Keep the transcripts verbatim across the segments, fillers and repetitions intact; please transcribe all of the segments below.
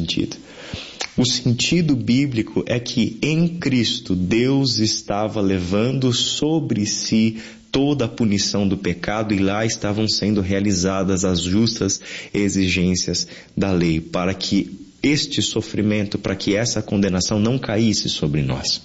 sentido. O sentido bíblico é que em Cristo Deus estava levando sobre si toda a punição do pecado e lá estavam sendo realizadas as justas exigências da lei para que este sofrimento, para que essa condenação não caísse sobre nós.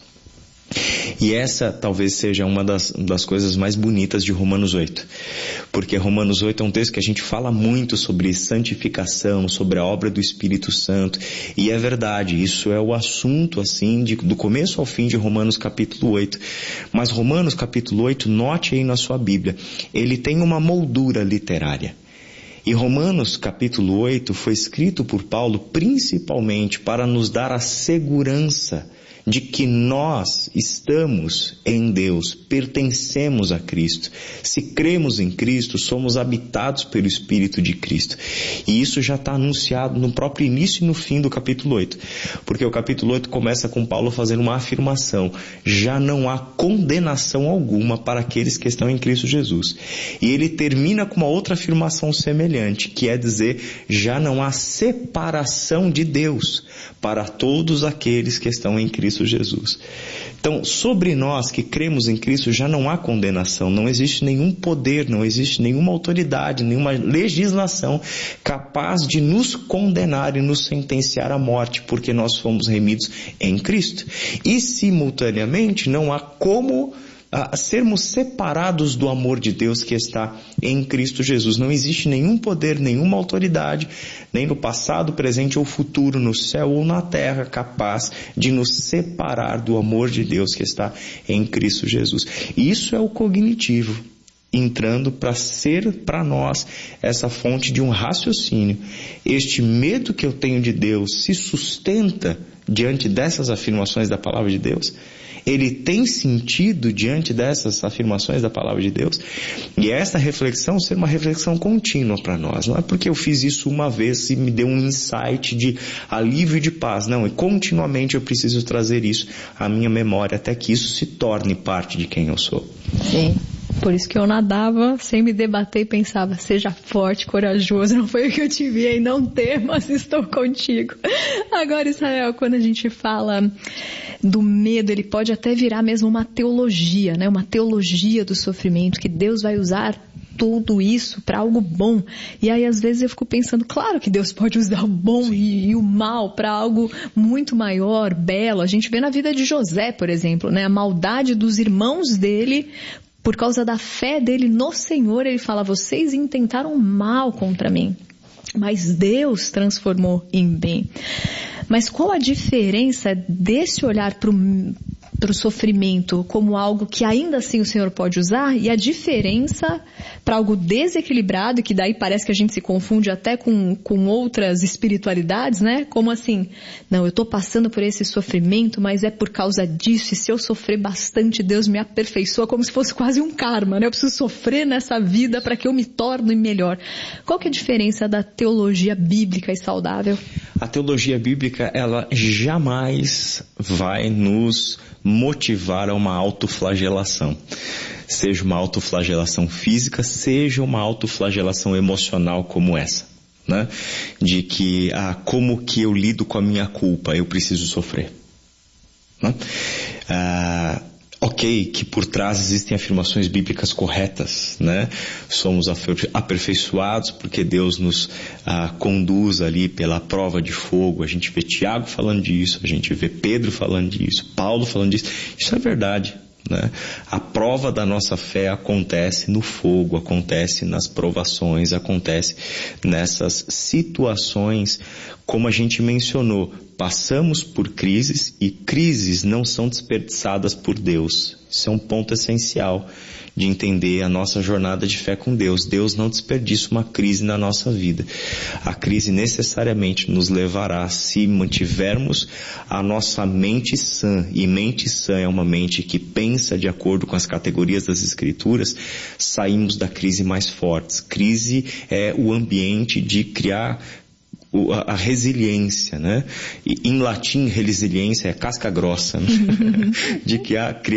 E essa talvez seja uma das, das coisas mais bonitas de Romanos oito, porque Romanos oito é um texto que a gente fala muito sobre santificação, sobre a obra do Espírito Santo, e é verdade, isso é o assunto assim, de, do começo ao fim de Romanos capítulo oito. Mas Romanos capítulo oito, note aí na sua Bíblia, ele tem uma moldura literária. E Romanos capítulo oito foi escrito por Paulo principalmente para nos dar a segurança de que nós estamos em Deus, pertencemos a Cristo. Se cremos em Cristo, somos habitados pelo Espírito de Cristo. E isso já está anunciado no próprio início e no fim do capítulo oito. Porque o capítulo oito começa com Paulo fazendo uma afirmação. Já não há condenação alguma para aqueles que estão em Cristo Jesus. E ele termina com uma outra afirmação semelhante, que é dizer, já não há separação de Deus para todos aqueles que estão em Cristo Jesus. Então, sobre nós que cremos em Cristo já não há condenação, não existe nenhum poder, não existe nenhuma autoridade, nenhuma legislação capaz de nos condenar e nos sentenciar à morte, porque nós fomos remidos em Cristo. E simultaneamente não há como a sermos separados do amor de Deus que está em Cristo Jesus. Não existe nenhum poder, nenhuma autoridade, nem no passado, presente ou futuro, no céu ou na terra, capaz de nos separar do amor de Deus que está em Cristo Jesus. Isso é o cognitivo, entrando para ser para nós essa fonte de um raciocínio. Este medo que eu tenho de Deus se sustenta diante dessas afirmações da palavra de Deus? Ele tem sentido diante dessas afirmações da palavra de Deus? E essa reflexão ser uma reflexão contínua para nós. Não é porque eu fiz isso uma vez e me deu um insight de alívio e de paz. Não, e continuamente eu preciso trazer isso à minha memória até que isso se torne parte de quem eu sou. Sim. Por isso que eu nadava sem me debater e pensava, seja forte, corajoso, não foi o que eu te vi em não ter, mas estou contigo. Agora, Israel, quando a gente fala do medo, ele pode até virar mesmo uma teologia, né? Uma teologia do sofrimento, que Deus vai usar tudo isso para algo bom. E aí às vezes eu fico pensando, claro que Deus pode usar o bom e, e o mal para algo muito maior, belo. A gente vê na vida de José, por exemplo, né? A maldade dos irmãos dele, por causa da fé dele no Senhor, ele fala, vocês intentaram mal contra mim, mas Deus transformou em bem. Mas qual a diferença desse olhar para o para o sofrimento como algo que ainda assim o Senhor pode usar, e a diferença para algo desequilibrado, que daí parece que a gente se confunde até com, com outras espiritualidades, né? Como assim, não, eu estou passando por esse sofrimento, mas é por causa disso, e se eu sofrer bastante, Deus me aperfeiçoa, como se fosse quase um karma, né? Eu preciso sofrer nessa vida para que eu me torne melhor. Qual que é a diferença da teologia bíblica e saudável? A teologia bíblica, ela jamais vai nos motivar a uma autoflagelação. Seja uma autoflagelação física, seja uma autoflagelação emocional como essa, né? De que, ah, como que eu lido com a minha culpa? Eu preciso sofrer, né? Ah, ok, que por trás existem afirmações bíblicas corretas, né? Somos aperfeiçoados porque Deus nos ah, conduz ali pela prova de fogo. A gente vê Tiago falando disso, a gente vê Pedro falando disso, Paulo falando disso. Isso é verdade, né? A prova da nossa fé acontece no fogo, acontece nas provações, acontece nessas situações, como a gente mencionou. Passamos por crises e crises não são desperdiçadas por Deus. Isso é um ponto essencial de entender a nossa jornada de fé com Deus. Deus não desperdiça uma crise na nossa vida. A crise necessariamente nos levará, se mantivermos a nossa mente sã, e mente sã é uma mente que pensa de acordo com as categorias das Escrituras, saímos da crise mais fortes. Crise é o ambiente de criar a resiliência, né? E, em latim, resiliência é casca grossa, né? De criar, criar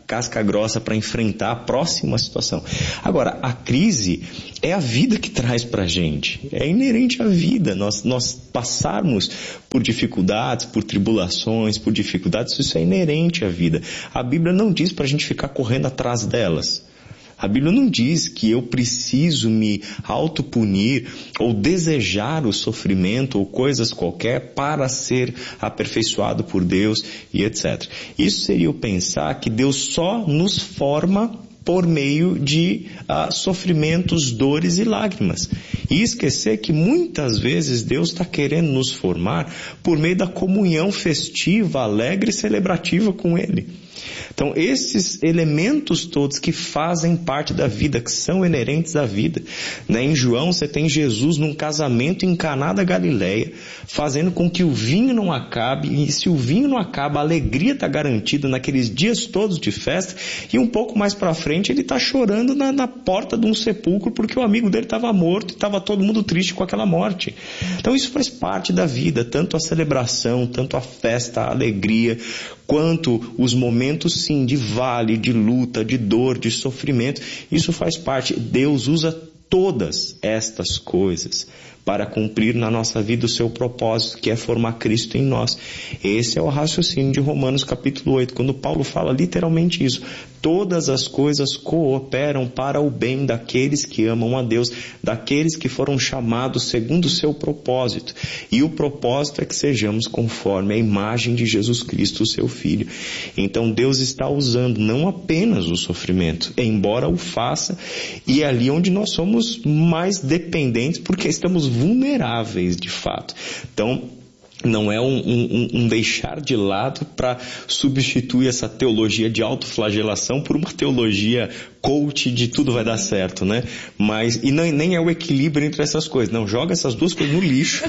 casca grossa para enfrentar a próxima situação. Agora, a crise é a vida que traz para a gente, é inerente à vida, nós, nós passarmos por dificuldades, por tribulações, por dificuldades, isso é inerente à vida. A Bíblia não diz para a gente ficar correndo atrás delas. A Bíblia não diz que eu preciso me autopunir ou desejar o sofrimento ou coisas qualquer para ser aperfeiçoado por Deus e etcétera. Isso seria eu pensar que Deus só nos forma por meio de uh, sofrimentos, dores e lágrimas. E esquecer que muitas vezes Deus está querendo nos formar por meio da comunhão festiva, alegre e celebrativa com Ele. Então, esses elementos todos que fazem parte da vida, que são inerentes à vida. Né? Em João, você tem Jesus num casamento em Caná da Galileia, fazendo com que o vinho não acabe, e se o vinho não acaba, a alegria está garantida naqueles dias todos de festa, e um pouco mais para frente ele está chorando na, na porta de um sepulcro, porque o amigo dele estava morto e estava todo mundo triste com aquela morte. Então, isso faz parte da vida, tanto a celebração, tanto a festa, a alegria, quanto os momentos, sim, de vale, de luta, de dor, de sofrimento. Isso faz parte. Deus usa todas estas coisas para cumprir na nossa vida o seu propósito, que é formar Cristo em nós. Esse é o raciocínio de Romanos capítulo oito, quando Paulo fala literalmente isso. Todas as coisas cooperam para o bem daqueles que amam a Deus, daqueles que foram chamados segundo o seu propósito. E o propósito é que sejamos conforme a imagem de Jesus Cristo, o seu Filho. Então Deus está usando não apenas o sofrimento, embora o faça, e é ali onde nós somos mais dependentes, porque estamos vulneráveis de fato. Então, não é um, um, um deixar de lado para substituir essa teologia de autoflagelação por uma teologia coach de tudo vai dar certo, né? Mas, e não, nem é o equilíbrio entre essas coisas. Não, joga essas duas coisas no lixo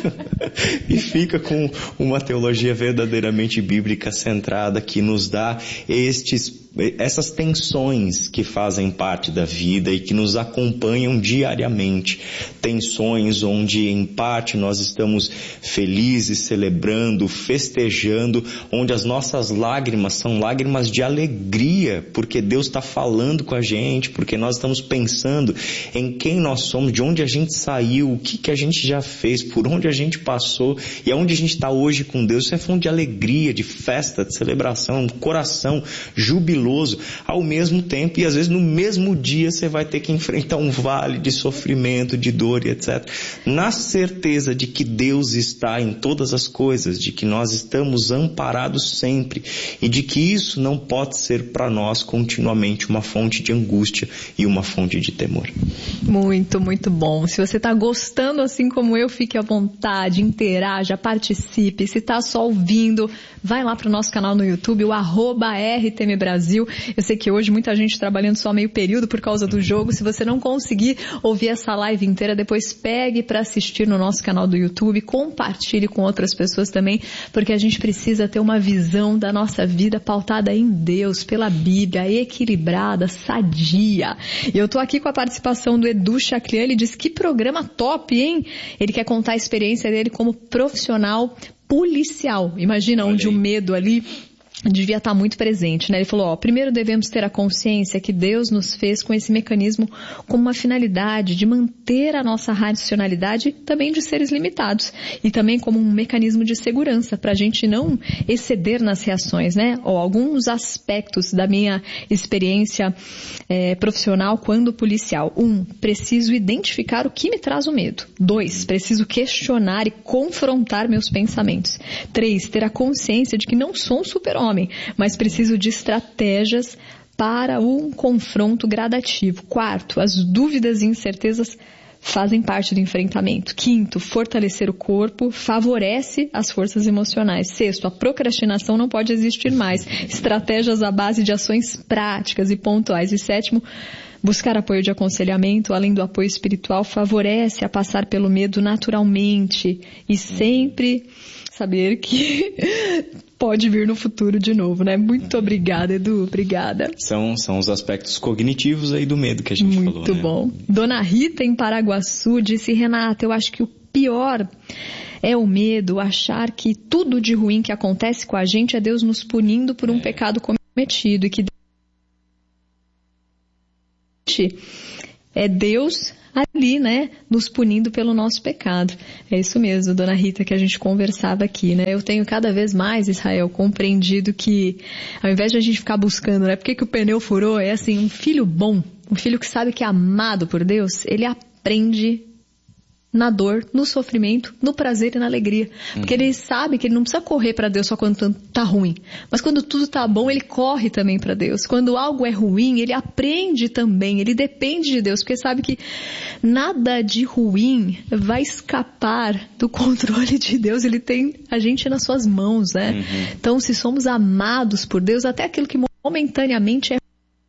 e fica com uma teologia verdadeiramente bíblica centrada que nos dá estes essas tensões que fazem parte da vida e que nos acompanham diariamente. Tensões onde, em parte, nós estamos felizes, celebrando, festejando, onde as nossas lágrimas são lágrimas de alegria, porque Deus está falando com a gente, porque nós estamos pensando em quem nós somos, de onde a gente saiu, o que, que a gente já fez, por onde a gente passou e aonde a gente está hoje com Deus. Isso é fonte de alegria, de festa, de celebração, um coração jubiloso ao mesmo tempo, e às vezes no mesmo dia você vai ter que enfrentar um vale de sofrimento, de dor e etcétera. Na certeza de que Deus está em todas as coisas, de que nós estamos amparados sempre e de que isso não pode ser para nós continuamente uma fonte de angústia e uma fonte de temor. Muito, muito bom. Se você está gostando assim como eu, fique à vontade, interaja, participe. Se está só ouvindo, vai lá para o nosso canal no YouTube, o arroba R T M Brasil. Eu sei que hoje muita gente trabalhando só meio período por causa do jogo. Se você não conseguir ouvir essa live inteira, depois pegue para assistir no nosso canal do YouTube, compartilhe com outras pessoas também, porque a gente precisa ter uma visão da nossa vida pautada em Deus, pela Bíblia, equilibrada, sadia. E eu tô aqui com a participação do Edu Chaclian. Ele diz que programa top, hein? Ele quer contar a experiência dele como profissional policial. Imagina onde o medo ali devia estar muito presente, né? Ele falou, ó, primeiro devemos ter a consciência que Deus nos fez com esse mecanismo como uma finalidade de manter a nossa racionalidade também de seres limitados e também como um mecanismo de segurança para a gente não exceder nas reações, né? Ó, alguns aspectos da minha experiência é, profissional quando policial. Um, preciso identificar o que me traz o medo. Dois, preciso questionar e confrontar meus pensamentos. Três, ter a consciência de que não sou um super-homem, mas preciso de estratégias para um confronto gradativo. Quarto, as dúvidas e incertezas fazem parte do enfrentamento. Quinto, fortalecer o corpo favorece as forças emocionais. Sexto, a procrastinação não pode existir mais. Estratégias à base de ações práticas e pontuais. E sétimo, buscar apoio de aconselhamento, além do apoio espiritual, favorece a passar pelo medo naturalmente e sempre saber que pode vir no futuro de novo, né? Muito obrigada, Edu. Obrigada. São, são os aspectos cognitivos aí do medo que a gente Muito falou. Muito bom. Né? Dona Rita, em Paraguaçu, disse, Renata, eu acho que o pior é o medo, achar que tudo de ruim que acontece com a gente é Deus nos punindo por um é. pecado cometido e que simplesmente é Deus ali, né, nos punindo pelo nosso pecado. É isso mesmo, dona Rita, que a gente conversava aqui, né? Eu tenho cada vez mais, Israel, compreendido que, ao invés de a gente ficar buscando, né, por que que o pneu furou, é assim, um filho bom, um filho que sabe que é amado por Deus, ele aprende na dor, no sofrimento, no prazer e na alegria. Porque ele sabe que ele não precisa correr para Deus só quando tá ruim. Mas quando tudo tá bom, ele corre também para Deus. Quando algo é ruim, ele aprende também, ele depende de Deus, porque sabe que nada de ruim vai escapar do controle de Deus. Ele tem a gente nas suas mãos, né? Uhum. Então, se somos amados por Deus, até aquilo que momentaneamente é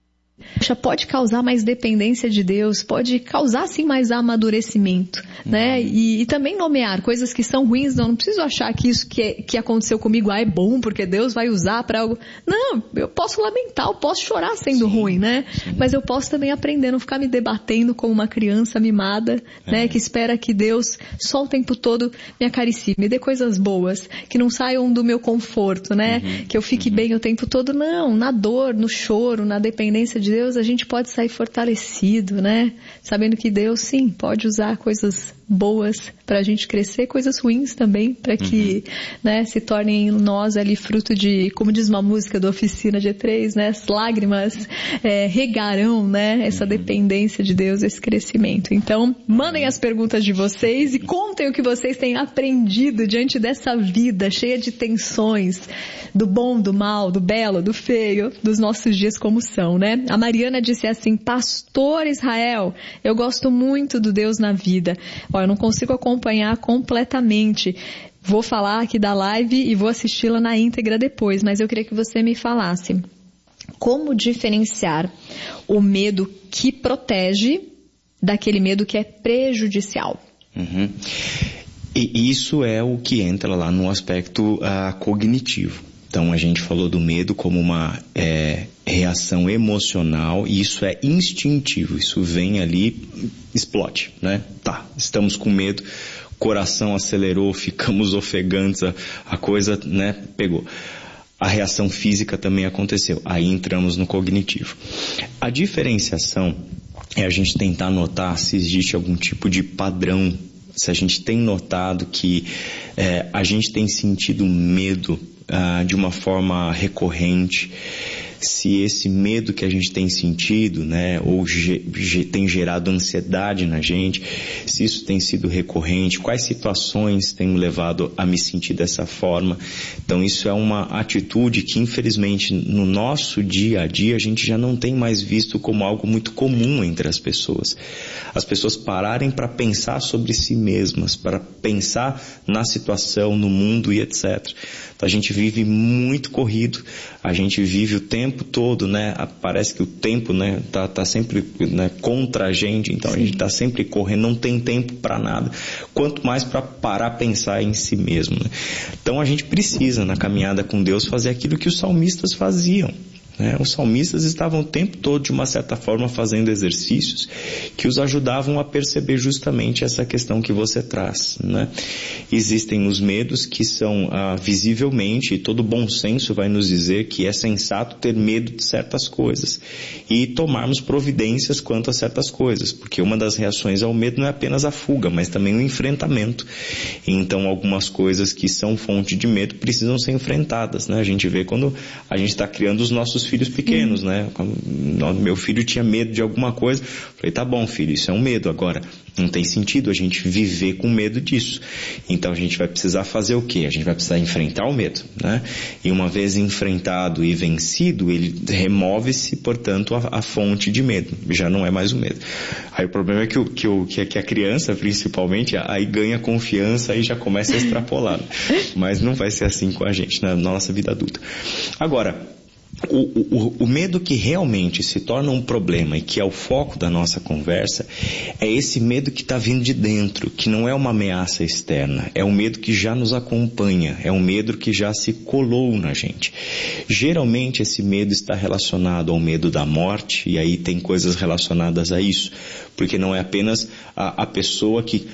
pode causar mais dependência de Deus, pode causar sim mais amadurecimento, uhum. né? E, e também nomear coisas que são ruins. Não, não preciso achar que isso que, é, que aconteceu comigo ah, é bom, porque Deus vai usar para algo. Não, eu posso lamentar, eu posso chorar sendo sim, ruim, né? Sim. Mas eu posso também aprender, não ficar me debatendo como uma criança mimada, é. né? Que espera que Deus só o tempo todo me acaricie, me dê coisas boas, que não saiam do meu conforto, né? Uhum. Que eu fique uhum. bem o tempo todo. Não, na dor, no choro, na dependência de Deus, a gente pode sair fortalecido, né? Sabendo que Deus, sim, pode usar coisas boas para a gente crescer, coisas ruins também, para que uhum. né, se tornem em nós ali fruto de, como diz uma música do Oficina G três, né? As lágrimas é, regarão, né? Essa uhum. dependência de Deus, esse crescimento. Então, mandem as perguntas de vocês e contem o que vocês têm aprendido diante dessa vida cheia de tensões, do bom, do mal, do belo, do feio, dos nossos dias como são, né? A Mariana disse assim: Pastor Israel, eu gosto muito do Deus na vida. Ó, eu não consigo acompanhar completamente. Vou falar aqui da live e vou assisti-la na íntegra depois, mas eu queria que você me falasse como diferenciar o medo que protege daquele medo que é prejudicial. Uhum. E isso é o que entra lá no aspecto uh, cognitivo. Então, a gente falou do medo como uma é, reação emocional, e isso é instintivo, isso vem ali, explode, né? Tá, estamos com medo, coração acelerou, ficamos ofegantes, a, a coisa, né, pegou. A reação física também aconteceu, aí entramos no cognitivo. A diferenciação é a gente tentar notar se existe algum tipo de padrão, se a gente tem notado que é, a gente tem sentido medo Uh, de uma forma recorrente, se esse medo que a gente tem sentido, né, ou ge- ge- tem gerado ansiedade na gente, se isso tem sido recorrente, quais situações têm me levado a me sentir dessa forma. Então isso é uma atitude que infelizmente no nosso dia a dia a gente já não tem mais visto como algo muito comum entre as pessoas. As pessoas pararem para pensar sobre si mesmas, para pensar na situação, no mundo e etcétera. Então a gente vive muito corrido, a gente vive o tempo todo, né? Parece que o tempo, né, tá, tá sempre, né, contra a gente, então Sim. a gente tá sempre correndo, não tem tempo para nada, quanto mais para parar a pensar em si mesmo, né? Então a gente precisa, na caminhada com Deus, fazer aquilo que os salmistas faziam. Né? Os salmistas estavam o tempo todo, de uma certa forma, fazendo exercícios que os ajudavam a perceber justamente essa questão que você traz. Né? Existem os medos que são ah, visivelmente, e todo bom senso vai nos dizer que é sensato ter medo de certas coisas e tomarmos providências quanto a certas coisas, porque uma das reações ao medo não é apenas a fuga, mas também o enfrentamento. Então algumas coisas que são fonte de medo precisam ser enfrentadas. Né? A gente vê quando a gente está criando os nossos filhos pequenos, né? Meu filho tinha medo de alguma coisa, falei, tá bom filho, isso é um medo, agora não tem sentido a gente viver com medo disso, então a gente vai precisar fazer o quê? A gente vai precisar enfrentar o medo, né? E uma vez enfrentado e vencido, ele remove-se, portanto, a, a fonte de medo, já não é mais o medo. Aí o problema é que, o, que, o, que a criança, principalmente, aí ganha confiança e já começa a extrapolar, mas não vai ser assim com a gente, na nossa vida adulta. Agora, O, o, o medo que realmente se torna um problema e que é o foco da nossa conversa é esse medo que está vindo de dentro, que não é uma ameaça externa, é um medo que já nos acompanha, é um medo que já se colou na gente. Geralmente esse medo está relacionado ao medo da morte, e aí tem coisas relacionadas a isso, porque não é apenas a, a pessoa que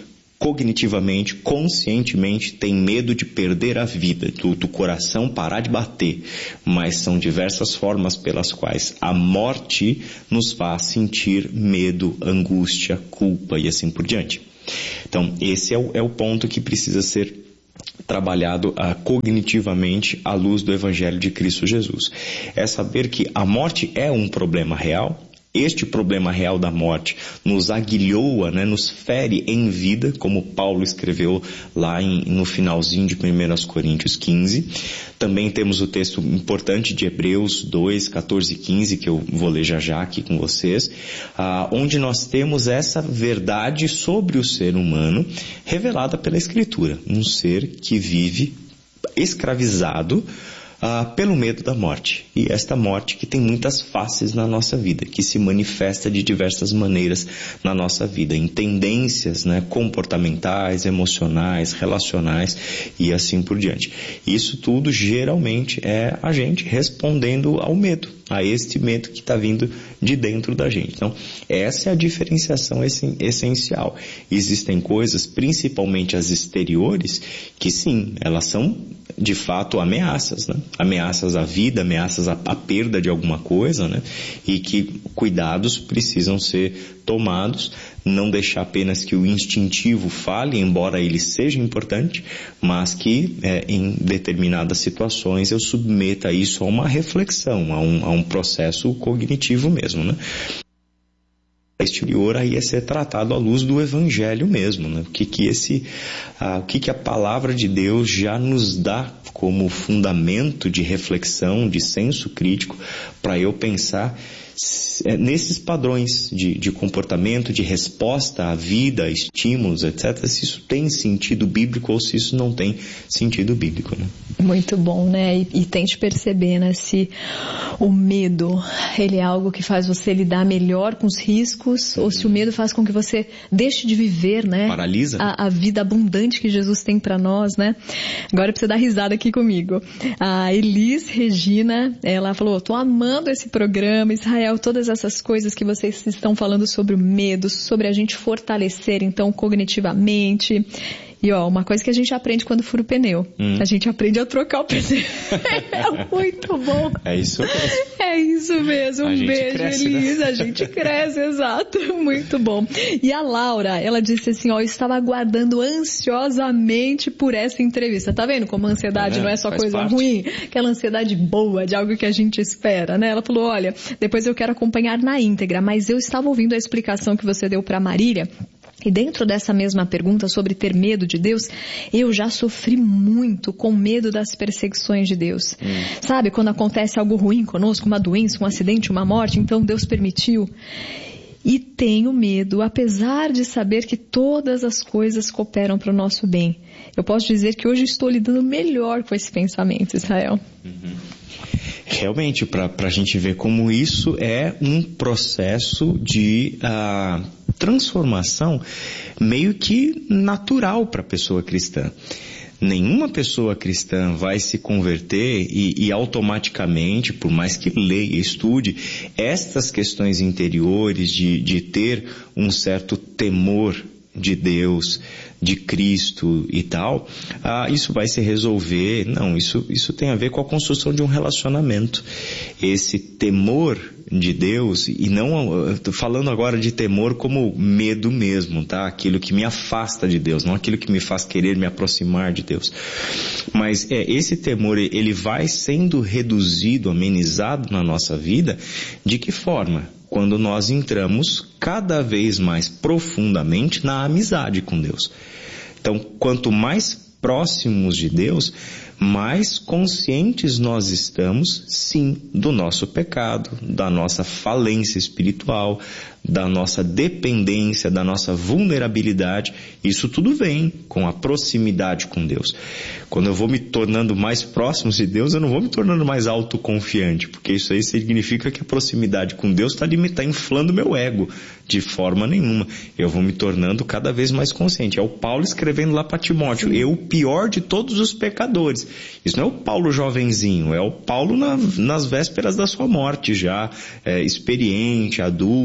cognitivamente, conscientemente, tem medo de perder a vida, do, do coração parar de bater, mas são diversas formas pelas quais a morte nos faz sentir medo, angústia, culpa e assim por diante. Então, esse é o, é o ponto que precisa ser trabalhado uh, cognitivamente à luz do Evangelho de Cristo Jesus. É saber que a morte é um problema real. Este problema real da morte nos aguilhoa, né, nos fere em vida, como Paulo escreveu lá em, no finalzinho de primeira Coríntios quinze. Também temos o texto importante de Hebreus dois, catorze e quinze, que eu vou ler já já aqui com vocês, ah, onde nós temos essa verdade sobre o ser humano revelada pela Escritura. Um ser que vive escravizado Ah, pelo medo da morte. E esta morte que tem muitas faces na nossa vida, que se manifesta de diversas maneiras na nossa vida, em tendências, né, comportamentais, emocionais, relacionais e assim por diante. Isso tudo geralmente é a gente respondendo ao medo, a este medo que está vindo de dentro da gente. Então, essa é a diferenciação essencial. Existem coisas, principalmente as exteriores, que sim, elas são de fato ameaças, né? Ameaças à vida, ameaças à, à perda de alguma coisa, né? E que cuidados precisam ser tomados, não deixar apenas que o instintivo fale, embora ele seja importante, mas que é, em determinadas situações eu submeta isso a uma reflexão, a um, a um processo cognitivo mesmo, né? Exterior aí é ser tratado à luz do Evangelho mesmo, né? O que que esse, ah, o que que a palavra de Deus já nos dá como fundamento de reflexão, de senso crítico, para eu pensar nesses padrões de, de comportamento, de resposta à vida, a estímulos, etcétera, se isso tem sentido bíblico ou se isso não tem sentido bíblico, né? Muito bom, né? E, e tente perceber, né, se o medo, ele é algo que faz você lidar melhor com os riscos, uhum. ou se o medo faz com que você deixe de viver, né? Paralisa. A, a vida abundante que Jesus tem para nós, né? Agora precisa dar risada aqui comigo. A Elis Regina, ela falou, tô amando esse programa, Israel, todas essas coisas que vocês estão falando sobre o medo, sobre a gente fortalecer, então, cognitivamente. E ó, uma coisa que a gente aprende quando fura o pneu. Hum. A gente aprende a trocar o pneu. É muito bom. É isso mesmo. É isso mesmo. Um beijo, cresce, Elis. né? A gente cresce, exato. Muito bom. E a Laura, ela disse assim, ó, eu estava aguardando ansiosamente por essa entrevista. Tá vendo como a ansiedade é, não é só coisa parte. ruim? Aquela ansiedade boa, de algo que a gente espera, né? Ela falou, olha, depois eu quero acompanhar na íntegra, mas eu estava ouvindo a explicação que você deu para Marília. E dentro dessa mesma pergunta sobre ter medo de Deus, eu já sofri muito com medo das perseguições de Deus. Hum. Sabe, quando acontece algo ruim conosco, uma doença, um acidente, uma morte, então Deus permitiu. E tenho medo, apesar de saber que todas as coisas cooperam para o nosso bem. Eu posso dizer que hoje estou lidando melhor com esse pensamento, Israel. Uhum. Realmente, para a gente ver como isso é um processo de uh, transformação meio que natural para a pessoa cristã. Nenhuma pessoa cristã vai se converter e, e automaticamente, por mais que leia, estude, estas questões interiores de, de ter um certo temor de Deus, de Cristo e tal, ah, isso vai se resolver. Não, isso, isso tem a ver com a construção de um relacionamento. Esse temor de Deus, e não, estou falando agora de temor como medo mesmo, tá? Aquilo que me afasta de Deus, não aquilo que me faz querer me aproximar de Deus. Mas é, esse temor, ele vai sendo reduzido, amenizado na nossa vida, de que forma? Quando nós entramos cada vez mais profundamente na amizade com Deus. Então, quanto mais próximos de Deus, mais conscientes nós estamos, sim, do nosso pecado, da nossa falência espiritual, da nossa dependência, da nossa vulnerabilidade. Isso tudo vem com a proximidade com Deus. Quando eu vou me tornando mais próximo de Deus, eu não vou me tornando mais autoconfiante, porque isso aí significa que a proximidade com Deus está tá inflando meu ego. De forma nenhuma. Eu vou me tornando cada vez mais consciente. É o Paulo escrevendo lá para Timóteo, sim, eu o pior de todos os pecadores. Isso não é o Paulo jovenzinho, é o Paulo na, nas vésperas da sua morte já, é, experiente, adulto, vivido,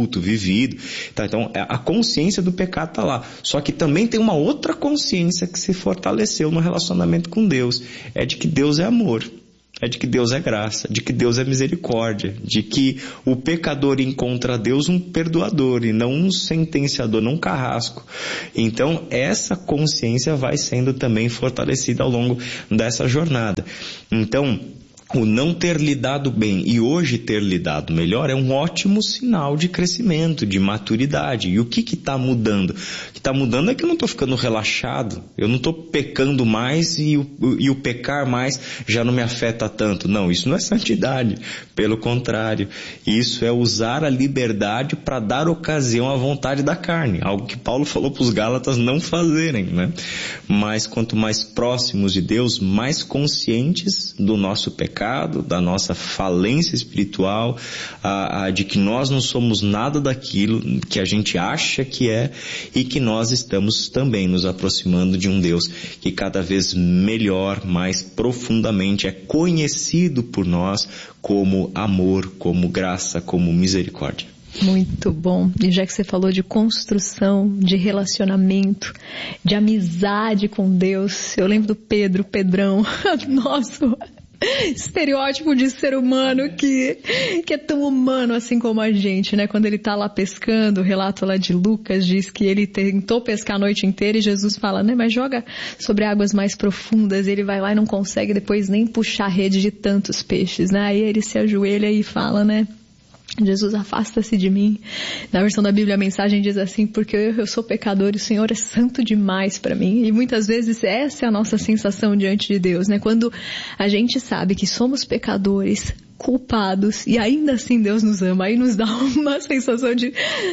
duvido. Tá, então, a consciência do pecado está lá. Só que também tem uma outra consciência que se fortaleceu no relacionamento com Deus. É de que Deus é amor. É de que Deus é graça, de que Deus é misericórdia, de que o pecador encontra a Deus um perdoador e não um sentenciador, não um carrasco. Então, essa consciência vai sendo também fortalecida ao longo dessa jornada. Então, o não ter lidado bem e hoje ter lidado melhor é um ótimo sinal de crescimento, de maturidade. E o que que está mudando? O que está mudando é que eu não estou ficando relaxado, eu não estou pecando mais e o, e o pecar mais já não me afeta tanto. Não, isso não é santidade, pelo contrário. Isso é usar a liberdade para dar ocasião à vontade da carne, algo que Paulo falou para os Gálatas não fazerem, né? Mas quanto mais próximos de Deus, mais conscientes do nosso pecado, da nossa falência espiritual, a, a, de que nós não somos nada daquilo que a gente acha que é e que nós estamos também nos aproximando de um Deus que cada vez melhor, mais profundamente é conhecido por nós como amor, como graça, como misericórdia. Muito bom. E já que você falou de construção, de relacionamento, de amizade com Deus, eu lembro do Pedro, Pedrão, nosso estereótipo de ser humano que, que é tão humano assim como a gente, né? Quando ele tá lá pescando, o relato lá de Lucas diz que ele tentou pescar a noite inteira e Jesus fala, né? Mas joga sobre águas mais profundas. Ele vai lá e não consegue depois nem puxar a rede de tantos peixes, né? Aí ele se ajoelha e fala, né? Jesus, afasta-se de mim. Na versão da Bíblia a mensagem diz assim, porque eu, eu sou pecador e o Senhor é santo demais para mim. E muitas vezes essa é a nossa sensação diante de Deus, né? Quando a gente sabe que somos pecadores, culpados, e ainda assim Deus nos ama, aí nos dá uma sensação de,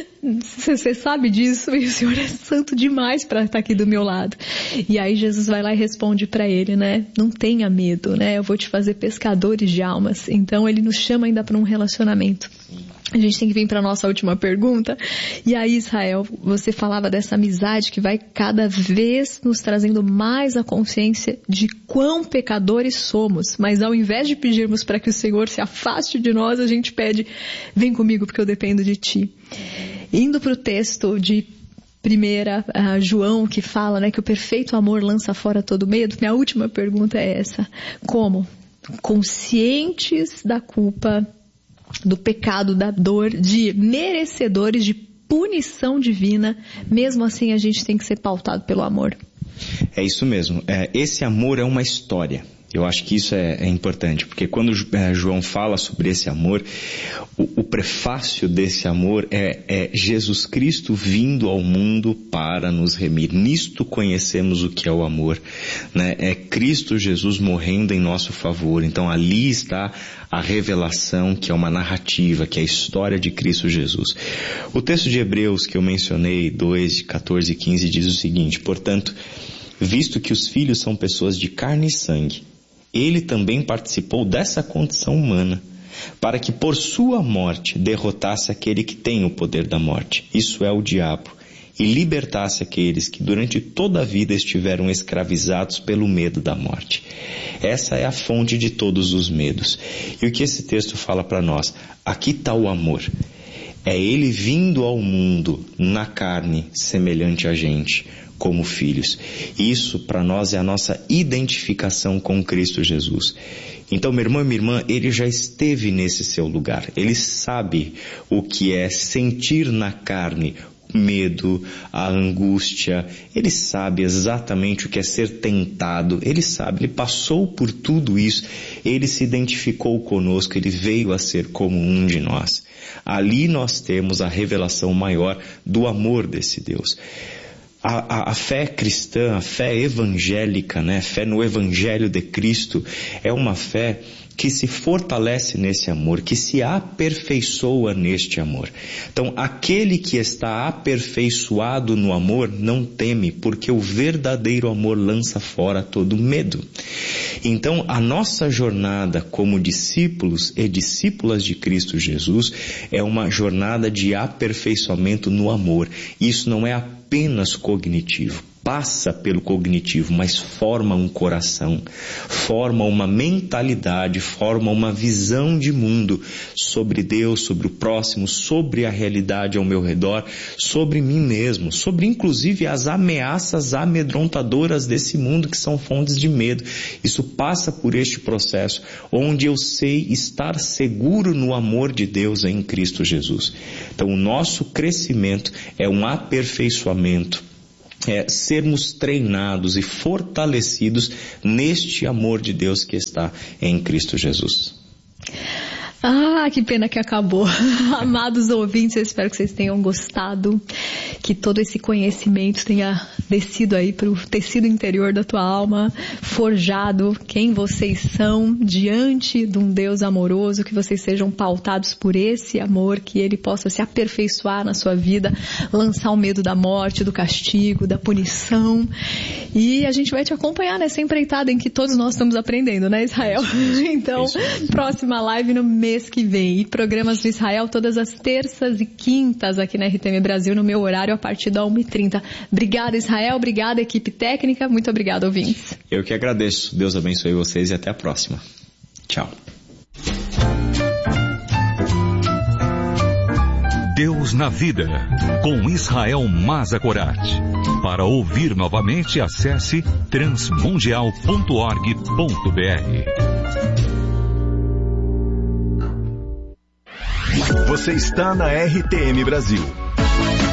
você sabe disso e o Senhor é santo demais para estar aqui do meu lado. E aí Jesus vai lá e responde para ele, né? Não tenha medo, né? Eu vou te fazer pescadores de almas. Então ele nos chama ainda para um relacionamento. A gente tem que vir para a nossa última pergunta. E aí, Israel, você falava dessa amizade que vai cada vez nos trazendo mais a consciência de quão pecadores somos. Mas ao invés de pedirmos para que o Senhor se afaste de nós, a gente pede, vem comigo porque eu dependo de ti. Indo para o texto de primeira, uh, João, que fala, né, que o perfeito amor lança fora todo medo. Minha última pergunta é essa. Como? Conscientes da culpa, do pecado, da dor, de merecedores de punição divina, mesmo assim a gente tem que ser pautado pelo amor. É isso mesmo. É, esse amor é uma história. Eu acho que isso é, é importante, porque quando é, João fala sobre esse amor, o, o prefácio desse amor é, é Jesus Cristo vindo ao mundo para nos remir. Nisto conhecemos o que é o amor, né? É Cristo Jesus morrendo em nosso favor. Então ali está a revelação, que é uma narrativa, que é a história de Cristo Jesus. O texto de Hebreus que eu mencionei, dois, catorze e quinze, diz o seguinte: portanto, visto que os filhos são pessoas de carne e sangue, ele também participou dessa condição humana, para que por sua morte derrotasse aquele que tem o poder da morte, isso é o diabo, e libertasse aqueles que durante toda a vida estiveram escravizados pelo medo da morte. Essa é a fonte de todos os medos. E o que esse texto fala para nós? Aqui está o amor. É ele vindo ao mundo na carne, semelhante a gente, como filhos. Isso para nós é a nossa identificação com Cristo Jesus. Então, meu irmão e minha irmã, ele já esteve nesse seu lugar. Ele sabe o que é sentir na carne medo, a angústia. Ele sabe exatamente o que é ser tentado. Ele sabe, ele passou por tudo isso. Ele se identificou conosco, ele veio a ser como um de nós. Ali nós temos a revelação maior do amor desse Deus. A, a, a fé cristã, a fé evangélica, né? Fé no Evangelho de Cristo, é uma fé que se fortalece nesse amor, que se aperfeiçoa neste amor. Então, aquele que está aperfeiçoado no amor não teme, porque o verdadeiro amor lança fora todo medo. Então, a nossa jornada como discípulos e discípulas de Cristo Jesus é uma jornada de aperfeiçoamento no amor. Isso não é apenas cognitivo. passa pelo cognitivo, mas forma um coração, forma uma mentalidade, forma uma visão de mundo sobre Deus, sobre o próximo, sobre a realidade ao meu redor, sobre mim mesmo, sobre inclusive as ameaças amedrontadoras desse mundo que são fontes de medo. Isso passa por este processo, onde eu sei estar seguro no amor de Deus em Cristo Jesus. Então o nosso crescimento é um aperfeiçoamento, é sermos treinados e fortalecidos neste amor de Deus que está em Cristo Jesus. Ah, que pena que acabou. Amados ouvintes, eu espero que vocês tenham gostado, que todo esse conhecimento tenha descido aí para o tecido interior da tua alma, forjado quem vocês são diante de um Deus amoroso, que vocês sejam pautados por esse amor, que Ele possa se aperfeiçoar na sua vida, lançar o medo da morte, do castigo, da punição. E a gente vai te acompanhar nessa empreitada em que todos nós estamos aprendendo, né, Israel? Então, próxima live no mês que vem. E programas do Israel todas as terças e quintas aqui na R T M Brasil, no meu horário, a partir da uma e trinta. Obrigada, Israel. Obrigada, equipe técnica. Muito obrigada, ouvintes. Eu que agradeço. Deus abençoe vocês e até a próxima. Tchau. Deus na Vida, com Israel Mazakorati. Para ouvir novamente, acesse transmundial ponto org ponto br. Você está na R T M Brasil.